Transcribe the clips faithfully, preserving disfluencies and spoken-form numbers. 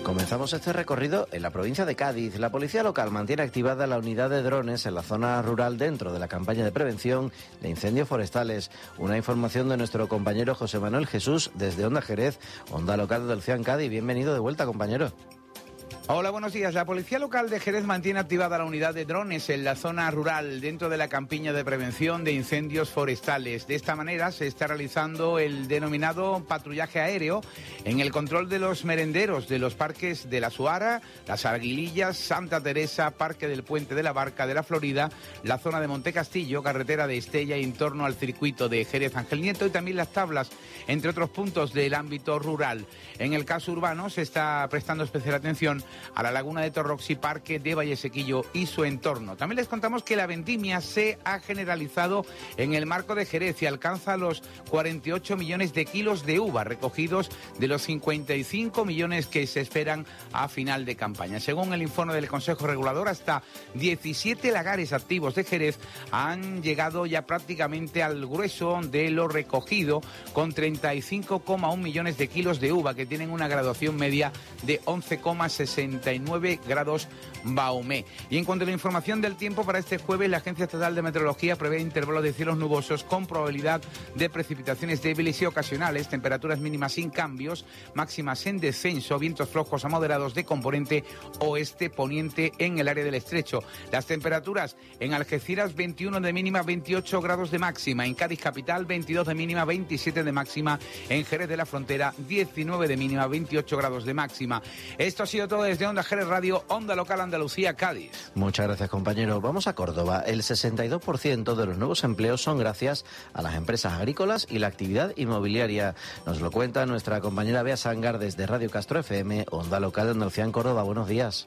Comenzamos este recorrido en la provincia de Cádiz. La policía local mantiene activada la unidad de drones en la zona rural dentro de la campaña de prevención de incendios forestales. Una información de nuestro compañero José Manuel Jesús desde Onda Jerez, Onda Local de Andalucía en Cádiz. Bienvenido de vuelta, compañero. Hola, buenos días. La Policía Local de Jerez mantiene activada la unidad de drones en la zona rural dentro de la campaña de prevención de incendios forestales. De esta manera se está realizando el denominado patrullaje aéreo en el control de los merenderos de los parques de La Suara, Las Aguilillas, Santa Teresa, Parque del Puente de la Barca de la Florida, la zona de Montecastillo, carretera de Estella y en torno al circuito de Jerez Ángel Nieto y también Las Tablas, entre otros puntos del ámbito rural. En el caso urbano se está prestando especial atención a la laguna de Torrox, Parque de Vallesequillo y su entorno. También les contamos que la vendimia se ha generalizado en el marco de Jerez y alcanza los cuarenta y ocho millones de kilos de uva recogidos de los cincuenta y cinco millones que se esperan a final de campaña. Según el informe del Consejo Regulador, hasta diecisiete lagares activos de Jerez han llegado ya prácticamente al grueso de lo recogido, con treinta y cinco coma uno millones de kilos de uva que tienen una graduación media de once coma sesenta y nueve grados Baumé. Y en cuanto a la información del tiempo para este jueves, la Agencia Estatal de Meteorología prevé intervalos de cielos nubosos con probabilidad de precipitaciones débiles y ocasionales, temperaturas mínimas sin cambios, máximas en descenso, vientos flojos a moderados de componente oeste-poniente en el área del estrecho. Las temperaturas en Algeciras veintiuno de mínima, veintiocho grados de máxima, en Cádiz capital veintidós de mínima, veintisiete de máxima, en Jerez de la Frontera diecinueve de mínima, veintiocho grados de máxima. Esto ha sido todo desde Onda Jerez Radio, Onda Local Andalucía, Cádiz. Muchas gracias, compañero. Vamos a Córdoba. El sesenta y dos por ciento de los nuevos empleos son gracias a las empresas agrícolas y la actividad inmobiliaria. Nos lo cuenta nuestra compañera Bea Sangar desde Radio Castro F M, Onda Local de Andalucía en Córdoba. Buenos días.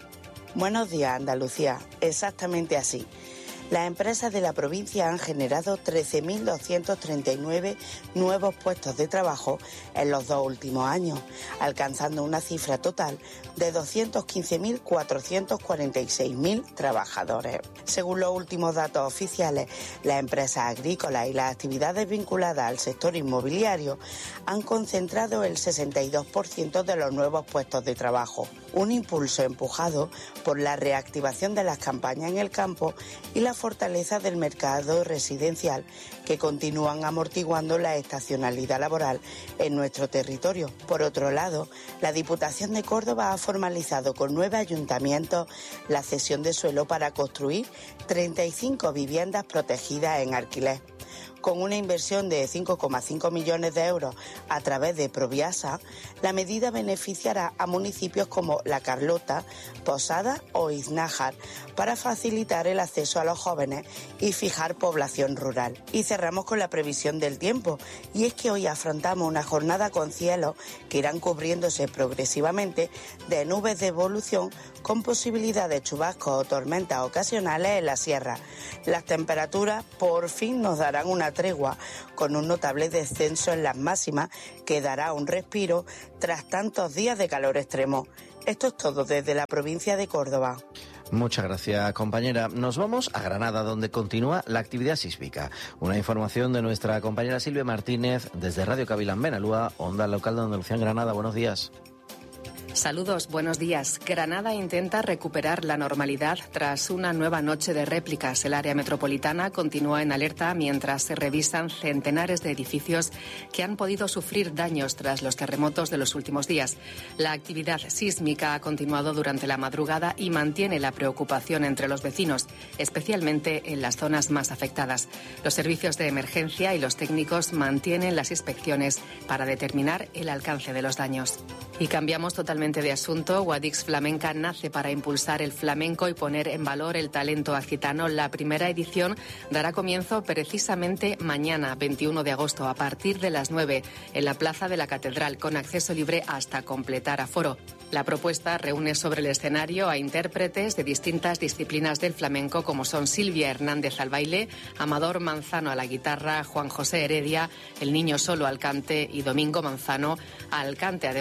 Buenos días, Andalucía. Exactamente así. Las empresas de la provincia han generado trece mil doscientos treinta y nueve nuevos puestos de trabajo en los dos últimos años, alcanzando una cifra total de doscientos quince mil cuatrocientos cuarenta y seis mil trabajadores. Según los últimos datos oficiales, las empresas agrícolas y las actividades vinculadas al sector inmobiliario han concentrado el sesenta y dos por ciento de los nuevos puestos de trabajo, un impulso empujado por la reactivación de las campañas en el campo y la fortaleza del mercado residencial, que continúan amortiguando la estacionalidad laboral en nuestro territorio. Por otro lado, la Diputación de Córdoba ha formalizado con nueve ayuntamientos la cesión de suelo para construir treinta y cinco viviendas protegidas en alquiler. Con una inversión de cinco coma cinco millones de euros a través de Proviasa, la medida beneficiará a municipios como La Carlota, Posada o Iznájar para facilitar el acceso a los jóvenes y fijar población rural. Y cerramos con la previsión del tiempo, y es que hoy afrontamos una jornada con cielos que irán cubriéndose progresivamente de nubes de evolución con posibilidad de chubascos o tormentas ocasionales en la sierra. Las temperaturas por fin nos darán una tregua, con un notable descenso en las máximas que dará un respiro tras tantos días de calor extremo. Esto es todo desde la provincia de Córdoba. Muchas gracias, compañera. Nos vamos a Granada, donde continúa la actividad sísmica. Una información de nuestra compañera Silvia Martínez desde Radio Cavilán Benalúa, Onda Local de Andalucía en Granada. Buenos días. Saludos, buenos días. Granada intenta recuperar la normalidad tras una nueva noche de réplicas. El área metropolitana continúa en alerta mientras se revisan centenares de edificios que han podido sufrir daños tras los terremotos de los últimos días. La actividad sísmica ha continuado durante la madrugada y mantiene la preocupación entre los vecinos, especialmente en las zonas más afectadas. Los servicios de emergencia y los técnicos mantienen las inspecciones para determinar el alcance de los daños. Y cambiamos totalmente de asunto. Guadix Flamenca nace para impulsar el flamenco y poner en valor el talento accitano. La primera edición dará comienzo precisamente mañana, veintiuno de agosto, a partir de las nueve, en la Plaza de la Catedral, con acceso libre hasta completar aforo. La propuesta reúne sobre el escenario a intérpretes de distintas disciplinas del flamenco, como son Silvia Hernández al baile, Amador Manzano a la guitarra, Juan José Heredia, El Niño Solo al cante y Domingo Manzano al cante, además de Cheyenne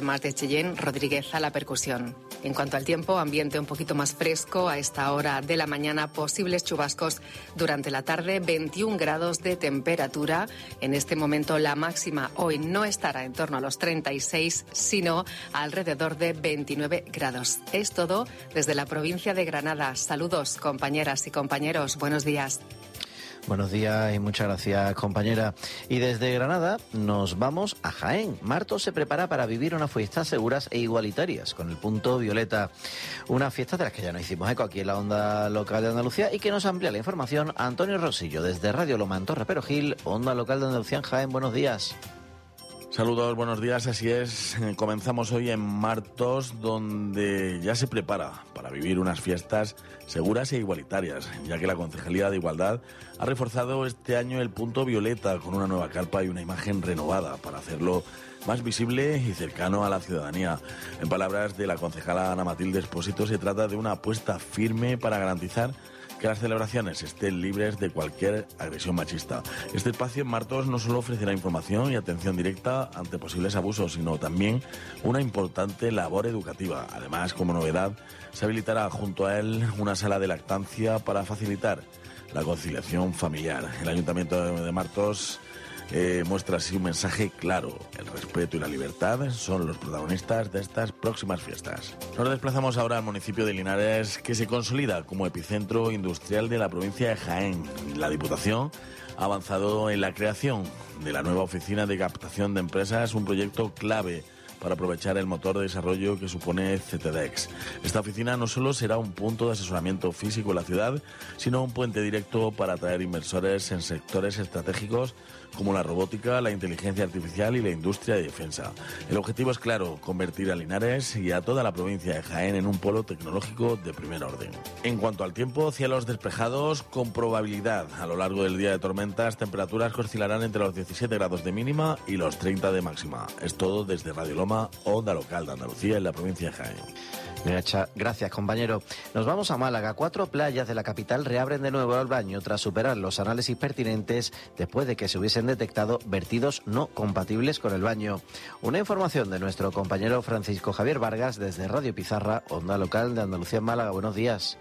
Guillén Rodríguez a la percusión. En cuanto al tiempo, ambiente un poquito más fresco a esta hora de la mañana, posibles chubascos durante la tarde, veintiún grados de temperatura. En este momento la máxima hoy no estará en torno a los treinta y seis, sino alrededor de veintinueve grados. Es todo desde la provincia de Granada. Saludos, compañeras y compañeros. Buenos días. Buenos días y muchas gracias, compañera. Y desde Granada nos vamos a Jaén. Martos se prepara para vivir unas fiestas seguras e igualitarias con el punto violeta. Unas fiestas de las que ya nos hicimos eco aquí en la onda local de Andalucía y que nos amplía la información Antonio Rosillo desde Radio Loma en Torre Perojil, onda local de Andalucía en Jaén. Buenos días. Saludos, buenos días, así es. Comenzamos hoy en Martos, donde ya se prepara para vivir unas fiestas seguras e igualitarias, ya que la Concejalía de Igualdad ha reforzado este año el punto violeta con una nueva carpa y una imagen renovada para hacerlo más visible y cercano a la ciudadanía. En palabras de la concejala Ana Matilde Expósito, se trata de una apuesta firme para garantizar que las celebraciones estén libres de cualquier agresión machista. Este espacio en Martos no solo ofrecerá información y atención directa ante posibles abusos, sino también una importante labor educativa. Además, como novedad, se habilitará junto a él una sala de lactancia para facilitar la conciliación familiar. El Ayuntamiento de Martos Eh, muestra así un mensaje claro. El respeto y la libertad son los protagonistas de estas próximas fiestas. Nos desplazamos ahora al municipio de Linares, que se consolida como epicentro industrial de la provincia de Jaén. La Diputación ha avanzado en la creación de la nueva oficina de captación de empresas, un proyecto clave para aprovechar el motor de desarrollo que supone C T D E X. Esta oficina no solo será un punto de asesoramiento físico en la ciudad, sino un puente directo para atraer inversores en sectores estratégicos como la robótica, la inteligencia artificial y la industria de defensa. El objetivo es claro, convertir a Linares y a toda la provincia de Jaén en un polo tecnológico de primer orden. En cuanto al tiempo, cielos despejados con probabilidad a lo largo del día de tormentas, temperaturas que oscilarán entre los diecisiete grados de mínima y los treinta de máxima. Es todo desde Radio Loma, onda local de Andalucía en la provincia de Jaén. Gracias, compañero. Nos vamos a Málaga. Cuatro playas de la capital reabren de nuevo al baño tras superar los análisis pertinentes después de que se hubiesen detectado vertidos no compatibles con el baño. Una información de nuestro compañero Francisco Javier Vargas desde Radio Pizarra, onda local de Andalucía en Málaga. Buenos días.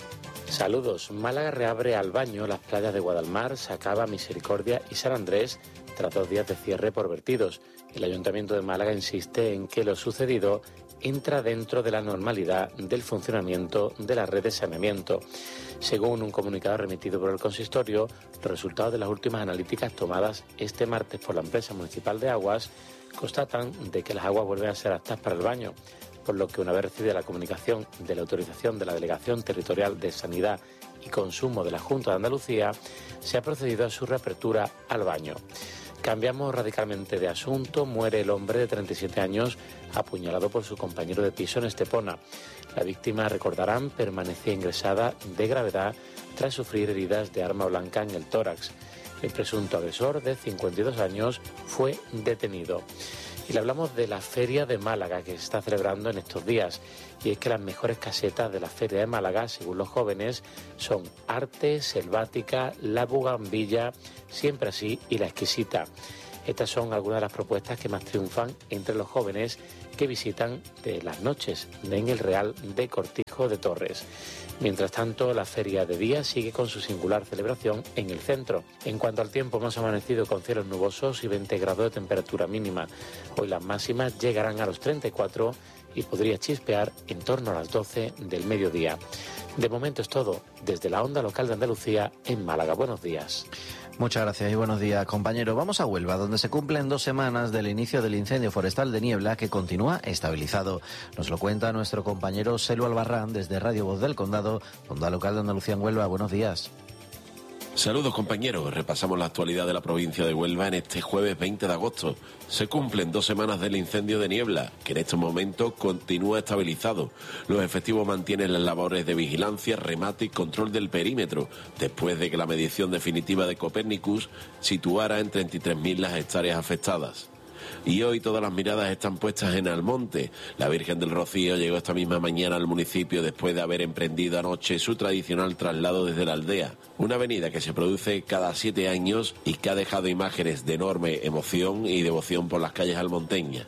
Saludos. Málaga reabre al baño las playas de Guadalmar, Sacaba, Misericordia y San Andrés tras dos días de cierre por vertidos. El Ayuntamiento de Málaga insiste en que lo sucedido entra dentro de la normalidad del funcionamiento de la red de saneamiento. Según un comunicado remitido por el consistorio, los resultados de las últimas analíticas tomadas este martes por la empresa municipal de aguas constatan de que las aguas vuelven a ser aptas para el baño, por lo que una vez recibida la comunicación de la autorización de la Delegación Territorial de Sanidad y Consumo de la Junta de Andalucía, se ha procedido a su reapertura al baño. Cambiamos radicalmente de asunto. Muere el hombre de treinta y siete años apuñalado por su compañero de piso en Estepona. La víctima, recordarán, permanecía ingresada de gravedad tras sufrir heridas de arma blanca en el tórax. El presunto agresor, de cincuenta y dos años, fue detenido. Y le hablamos de la Feria de Málaga, que se está celebrando en estos días. Y es que las mejores casetas de la Feria de Málaga, según los jóvenes, son Arte, Selvática, La Bugambilla, Siempre Así y La Exquisita. Estas son algunas de las propuestas que más triunfan entre los jóvenes que visitan de las noches en el Real de Cortijo de Torres. Mientras tanto, la feria de día sigue con su singular celebración en el centro. En cuanto al tiempo, hemos amanecido con cielos nubosos y veinte grados de temperatura mínima. Hoy las máximas llegarán a los treinta y cuatro y podría chispear en torno a las doce del mediodía. De momento es todo, desde la onda local de Andalucía en Málaga. Buenos días. Muchas gracias y buenos días, compañero. Vamos a Huelva, donde se cumplen dos semanas del inicio del incendio forestal de Niebla, que continúa estabilizado. Nos lo cuenta nuestro compañero Selu Albarrán desde Radio Voz del Condado, onda local de Andalucía en Huelva. Buenos días. Saludos, compañeros. Repasamos la actualidad de la provincia de Huelva en este jueves veinte de agosto. Se cumplen dos semanas del incendio de Niebla, que en estos momentos continúa estabilizado. Los efectivos mantienen las labores de vigilancia, remate y control del perímetro, después de que la medición definitiva de Copernicus situara en treinta y tres mil las hectáreas afectadas. Y hoy todas las miradas están puestas en Almonte. La Virgen del Rocío llegó esta misma mañana al municipio después de haber emprendido anoche su tradicional traslado desde la aldea. Una avenida que se produce cada siete años y que ha dejado imágenes de enorme emoción y devoción por las calles almonteñas.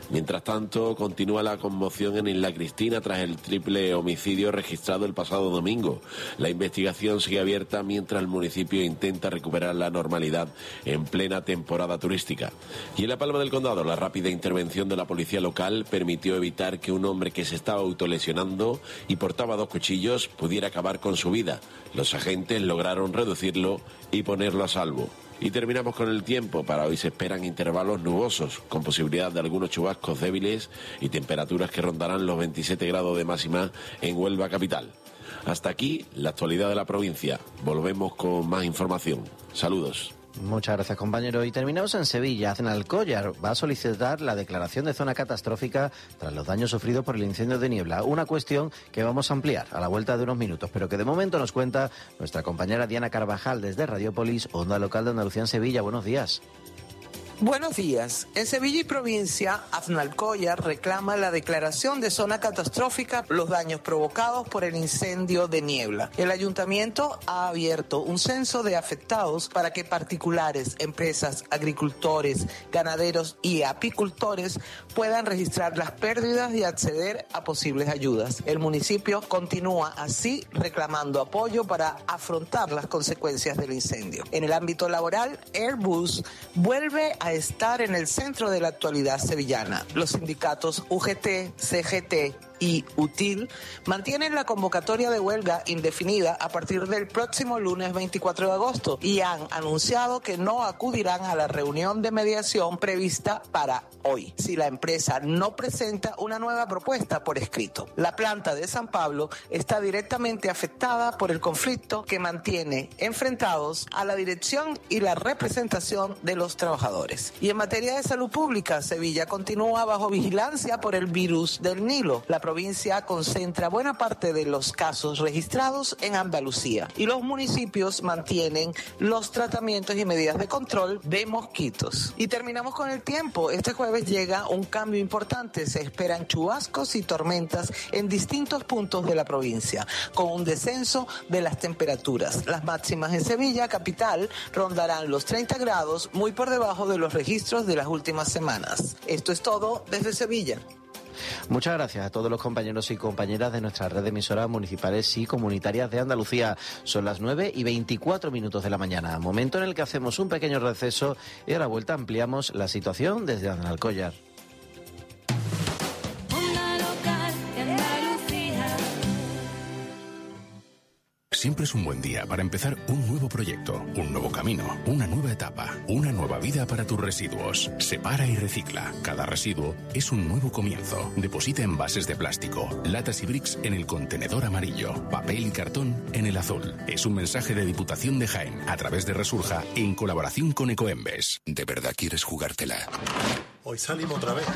Mientras tanto, continúa la conmoción en Isla Cristina tras el triple homicidio registrado el pasado domingo. La investigación sigue abierta mientras el municipio intenta recuperar la normalidad en plena temporada turística. Y en La Palma del Condado, la rápida intervención de la policía local permitió evitar que un hombre que se estaba autolesionando y portaba dos cuchillos pudiera acabar con su vida. Los agentes lograron reducirlo y ponerlo a salvo. Y terminamos con el tiempo. Para hoy se esperan intervalos nubosos, con posibilidad de algunos chubascos débiles y temperaturas que rondarán los veintisiete grados de máxima en Huelva capital. Hasta aquí la actualidad de la provincia. Volvemos con más información. Saludos. Muchas gracias, compañero. Y terminamos en Sevilla. Aznalcóllar va a solicitar la declaración de zona catastrófica tras los daños sufridos por el incendio de Niebla. Una cuestión que vamos a ampliar a la vuelta de unos minutos, pero que de momento nos cuenta nuestra compañera Diana Carvajal desde Radiopolis, Onda Local de Andalucía en Sevilla. Buenos días. Buenos días. En Sevilla y provincia, Aznalcóllar reclama la declaración de zona catastrófica por los daños provocados por el incendio de Niebla. El ayuntamiento ha abierto un censo de afectados para que particulares, empresas, agricultores, ganaderos y apicultores puedan registrar las pérdidas y acceder a posibles ayudas. El municipio continúa así reclamando apoyo para afrontar las consecuencias del incendio. En el ámbito laboral, Airbus vuelve a estar en el centro de la actualidad sevillana. Los sindicatos U G T, C G T y UTIL mantienen la convocatoria de huelga indefinida a partir del próximo lunes veinticuatro de agosto y han anunciado que no acudirán a la reunión de mediación prevista para hoy, si la empresa no presenta una nueva propuesta por escrito. La planta de San Pablo está directamente afectada por el conflicto que mantiene enfrentados a la dirección y la representación de los trabajadores. Y en materia de salud pública, Sevilla continúa bajo vigilancia por el virus del Nilo. La provincia concentra buena parte de los casos registrados en Andalucía y los municipios mantienen los tratamientos y medidas de control de mosquitos. Y terminamos con el tiempo. Este jueves llega un cambio importante. Se esperan chubascos y tormentas en distintos puntos de la provincia, con un descenso de las temperaturas. Las máximas en Sevilla capital rondarán los treinta grados, muy por debajo de los registros de las últimas semanas. Esto es todo desde Sevilla. Muchas gracias a todos los compañeros y compañeras de nuestra red de emisoras municipales y comunitarias de Andalucía. Son las nueve y veinticuatro minutos de la mañana, momento en el que hacemos un pequeño receso y a la vuelta ampliamos la situación desde Aznalcóllar. Siempre es un buen día para empezar un nuevo proyecto, un nuevo camino, una nueva etapa, una nueva vida para tus residuos. Separa y recicla. Cada residuo es un nuevo comienzo. Deposita envases de plástico, latas y bricks en el contenedor amarillo, papel y cartón en el azul. Es un mensaje de Diputación de Jaén a través de Resurja en colaboración con Ecoembes. ¿De verdad quieres jugártela? Hoy salimos otra vez.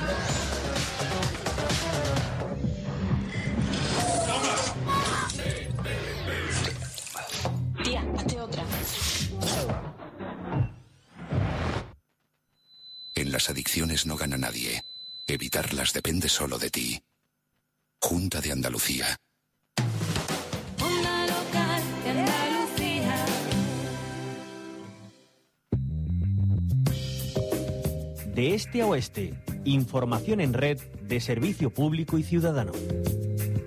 En las adicciones no gana nadie. Evitarlas depende solo de ti. Junta de Andalucía. Onda Local de Andalucía. De este a oeste, información en red de servicio público y ciudadano.